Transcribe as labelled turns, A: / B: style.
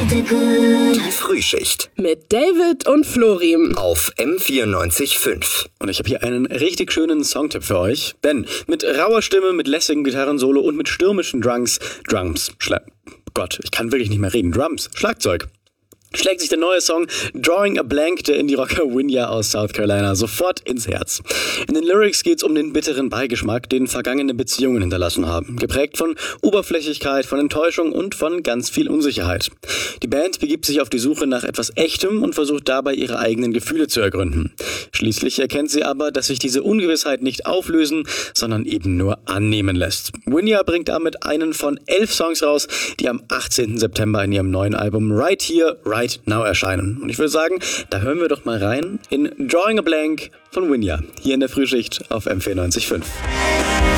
A: Frühschicht
B: Mit David und Florim
A: auf M94.5.
C: Und ich habe hier einen richtig schönen Songtipp für euch. Denn mit rauer Stimme, mit lässigem Gitarrensolo und mit stürmischen Drums, ich kann wirklich nicht mehr reden. Schlagzeug. Schlägt sich der neue Song Drawing a Blank der Indie-Rocker Winya aus South Carolina sofort ins Herz. In den Lyrics geht's um den bitteren Beigeschmack, den vergangene Beziehungen hinterlassen haben. Geprägt von Oberflächlichkeit, von Enttäuschung und von ganz viel Unsicherheit. Die Band begibt sich auf die Suche nach etwas Echtem und versucht dabei, ihre eigenen Gefühle zu ergründen. Schließlich erkennt sie aber, dass sich diese Ungewissheit nicht auflösen, sondern eben nur annehmen lässt. Winya bringt damit einen von 11 Songs raus, die am 18. September in ihrem neuen Album Right Here, Right Now erscheinen. Und ich würde sagen, da hören wir doch mal rein in Drawing a Blank von Winya, hier in der Frühschicht auf M94.5.